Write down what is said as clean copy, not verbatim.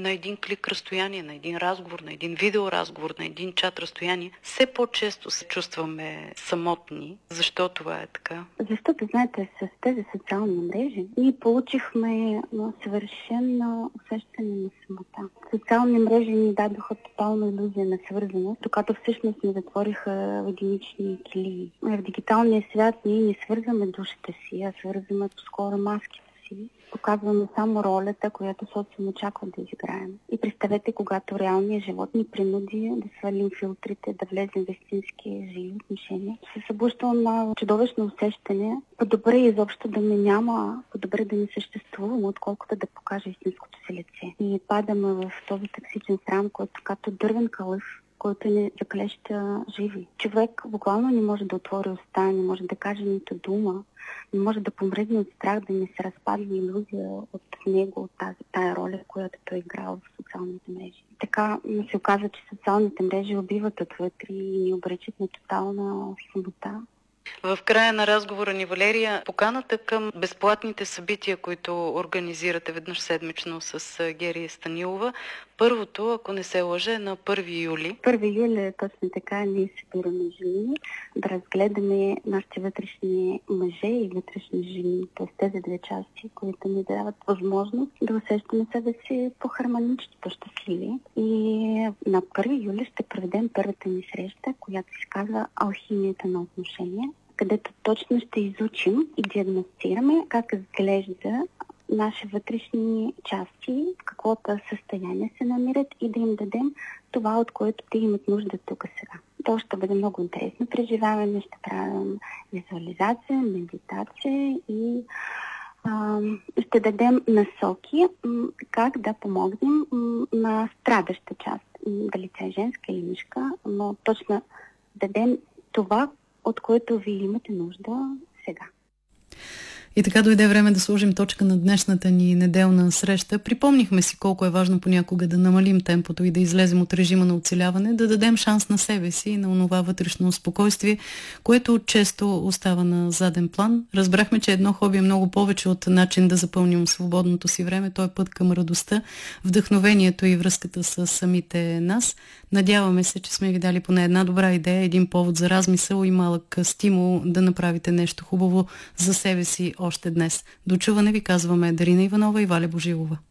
на един клик разстояние, на един разговор, на един видеоразговор, на един чат разстояние, все по-често се чувстваме самотни. Защо това е така? Защото, знаете, с тези социални мрежи ние получихме съвършено усещане на самота. Социални мрежи ни дадоха тотална илюзия на свързаност, докато всъщност ни затвориха единични килии. В дигиталния свят ние не свързваме душите си, а свързваме по-скоро маските си. Показваме само ролята, която социум очаква да изиграем. И представете, когато реалният живот ни принуди да свалим филтрите, да влезем в истински живи отношения. Се събуждам на чудовищно усещане. По-добре изобщо да ме няма, по-добре да не съществувам, отколкото да покажа истинското си лице. И падаме в този токсичен срам, който като дървен калъв, който ни заклеща живи. Човек буквално не може да отвори уста, не може да каже нито дума, не може да помръдне от страх, да не се разпадне илюзия от него, от тая роля, която той играл в социалните мрежи. Така се оказа, че социалните мрежи убиват отвътре и ни обречат на тотална самота. В края на разговора ни, Валерия, поканата към безплатните събития, които организирате веднъж седмично с Гери Станилова. Първото, ако не се лъжа, е на 1 юли. 1 юли е точно така. Ние събираме жени да разгледаме нашите вътрешни мъже и вътрешни жени, т.е. тези две части, които ни дават възможност да усещаме себе си по-хармонични, по-щастливи. И на 1 юли ще проведем първата ни среща, която се казва Алхимията на отношения, където точно ще изучим и диагностираме как изглежда наши вътрешни части, в каквото състояние се намират и да им дадем това, от което те имат нужда тук сега. То ще бъде много интересно преживяване, ще правим визуализация, медитация и ще дадем насоки как да помогнем на страдаща част, дали тя е женска или мъжка, но точно дадем това, от което вие имате нужда сега. И така дойде време да сложим точка на днешната ни неделна среща. Припомнихме си колко е важно понякога да намалим темпото и да излезем от режима на оцеляване, да дадем шанс на себе си и на онова вътрешно спокойствие, което често остава на заден план. Разбрахме, че едно хоби е много повече от начин да запълним свободното си време. Той е път към радостта, вдъхновението и връзката с самите нас. Надяваме се, че сме ви дали поне една добра идея, един повод за размисъл и малък стимул да направите нещо хубаво за себе си още днес. До чуване ви казваме Дарина Иванова и Валя Божилова.